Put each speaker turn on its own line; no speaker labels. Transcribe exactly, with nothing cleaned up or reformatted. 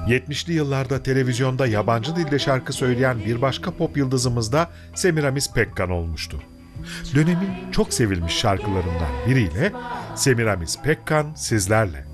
yetmişli yıllarda televizyonda yabancı dilde şarkı söyleyen bir başka pop yıldızımız da Semiramis Pekkan olmuştu. Dönemin çok sevilmiş şarkılarından biriyle Semiramis Pekkan sizlerle.